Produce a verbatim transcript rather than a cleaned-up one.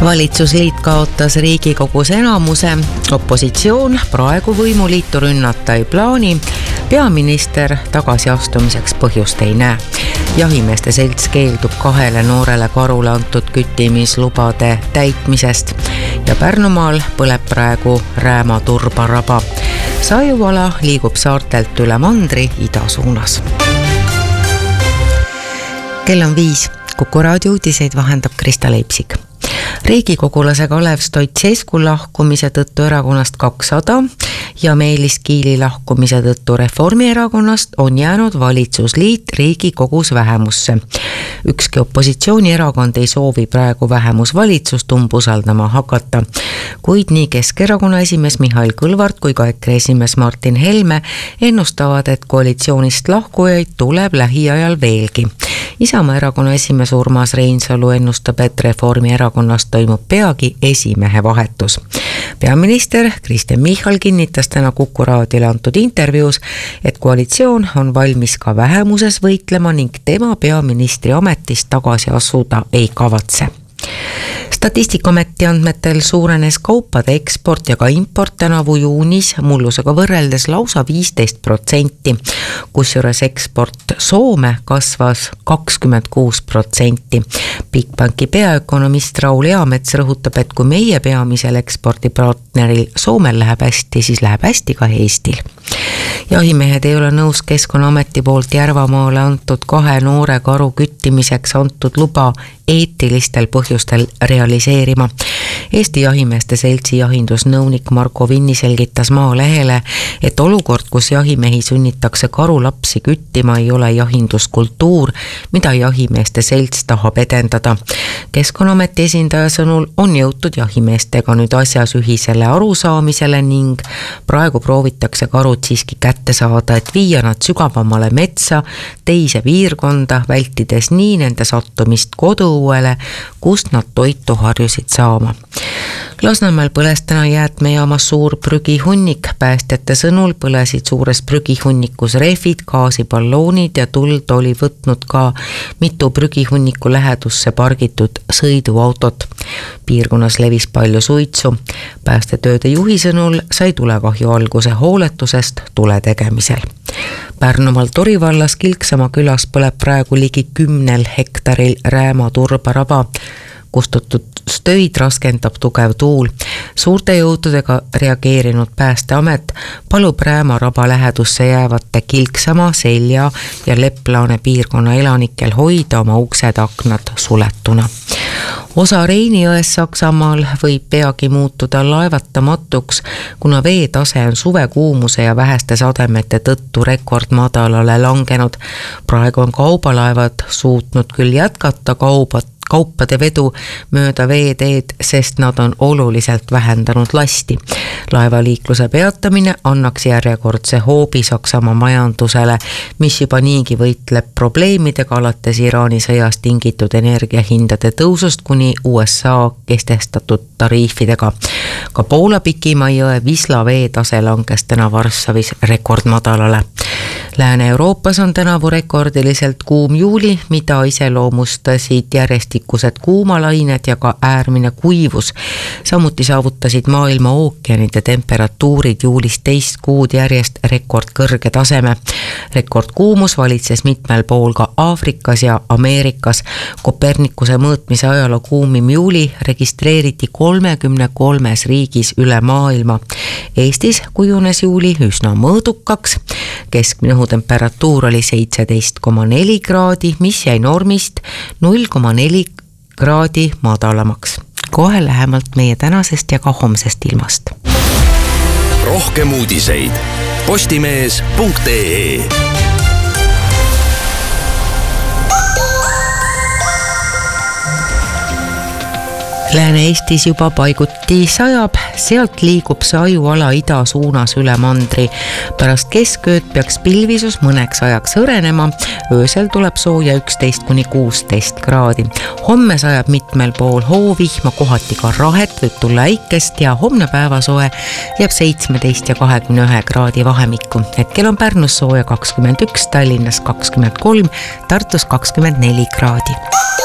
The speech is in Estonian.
Valitsusliit kaotas Riigikogus enamuse, opositsioon praegu võimuliitu rünnata ei plaani, peaminister tagasiastumiseks põhjust ei näe. Jahimeeste selts keeldub kahele noorele karule antud küttimislubade täitmisest ja Pärnumaal põleb praegu Rääma turbaraba. Saiuala liigub saartelt üle mandri ida suunas. Kell on viis. Kuku raadio uudiseid vahendab Krista Leipsik. Riigikogulase Kalev Stoicescu lahkumise tõttu erakonnast kakssada ja Meelis Kiili lahkumise tõttu Reformierakonnast on jäänud valitsusliit Riigikogus vähemusse. Ükski opositsioonierakond ei soovi praegu vähemusvalitsust umbusaldama hakata, kuid nii Keskerakonna esimees Mihhail Kõlvart kui ka EKRE esimees Martin Helme ennustavad, et koalitsioonist lahkujaid tuleb lähiajal veelgi. Isamaa erakonna esimees Urmas Reinsalu ennustab, et Reformierakonnast toimub peagi esimehe vahetus. Peaminister Kristen Michal kinnitas täna Kuku raadiolle antud intervjuus, et koalitsioon on valmis ka vähemuses võitlema ning tema peaministri ametist tagasi asuda ei kavatse. Statistikaameti andmetel suurenes kaupade eksport ja ka import tänavu juunis mullusega võrreldes lausa viisteist protsenti, kusjuures eksport Soome kasvas kakskümmend kuus protsenti. Bigbanki peaökonomist Raul Eamets rõhutab, et kui meie peamisel ekspordipartneril Soomel läheb hästi, siis läheb hästi ka Eestil. Jahimehed ei ole nõus Keskkonnaameti poolt Järvamaale antud kahe noore karu küttimiseks antud luba eetilistel põhjustel realiseerima. Eesti jahimeeste seltsi jahindusnõunik Marko Vinni selgitas Maalehele, et olukord, kus jahimehi sunnitakse karulapsi küttima, ei ole jahinduskultuur, mida jahimeeste selts tahab edendada. Keskkonnaameti esindaja sõnul on jõutud jahimeestega nüüd asjas ühisele arusaamisele ning praegu proovitakse karud siiski kätte saada, et viia nad sügavamale metsa, teise piirkonda, vältides nii nende sattumist koduuele, kust nad toitu harjusid saama. Lasnamäel põles täna jäätmejaamas suur prügihunnik. Päästjate sõnul põlesid suures prügihunnikus rehvid, gaasiballoonid ja tuld oli võtnud ka mitu prügihunniku lähedusse pargitud sõiduautot. Piirkonnas levis palju suitsu. Päästetööde juhi sõnul sai tulekahju alguse hooletusest tule tegemisel. Pärnumaal Tori vallas Kilksama külas põleb praegu ligi kümnel hektaril Rääma turbaraba. Kustutud stöid raskendab tugev tuul. Suurte jõududega reageerinud Päästeamet palub Rääma raba lähedusse jäävate Kilksama, Selja ja Leplaane piirkonna elanikel hoida oma uksed aknad suletuna. Osa Reinijões Saksamaal võib peagi muutuda laevatamatuks, kuna veetase on suvekuumuse ja väheste sademete tõttu rekordmadalale langenud. Praegu on kaubalaevad suutnud küll jätkata kaubat kaupade vedu mööda veeteed, sest nad on oluliselt vähendanud lasti. Laevaliikluse peatamine annaks järjekordse hoobi Saksamaa majandusele, mis juba niigi võitleb probleemidega alates Iraani sõjast tingitud energiahindade tõusust kuni U S A kestestatud tariifidega. Ka Poola Pikimaa jõe Wisla veetase langes täna Varssavis rekordmadalale. Lääne-Euroopas on tänavu rekordiliselt kuum juuli, mida iseloomustasid järjestikused kuumalained ja ka äärmine kuivus. Samuti saavutasid maailma ookeanide temperatuurid juulis teist kuud järjest rekordkõrge taseme. Rekordkuumus valitses mitmel pool ka Aafrikas ja Ameerikas. Kopernikuse mõõtmise ajaloo kuumim juuli registreeriti kolmekümne kolmes riigis üle maailma. Eestis kujunes juuli üsna mõõdukaks. Keskmine temperatuur oli seitseteist koma neli kraadi, mis jäi normist null koma neli kraadi madalamaks. Kohe lähemalt meie tänasest ja ka homsest ilmast. Rohkem uudiseid postimees punkt ee. Lääne-Eestis juba paiguti sajab, sealt liigub Saiuala ida suunas üle mandri. Pärast keskööd peaks pilvisus mõneks ajaks hõrenema, öösel tuleb sooja üksteist kuni kuusteist kraadi. Homme sajab mitmel pool hoovihma, kohati ka rahet, võib tulla äikest ja homne päevasoe jääb seitsmeteist ja kahekümne ühe kraadi vahemikku. Hetkel on Pärnus sooja kakskümmend üks, Tallinnas kakskümmend kolm, Tartus kakskümmend neli kraadi.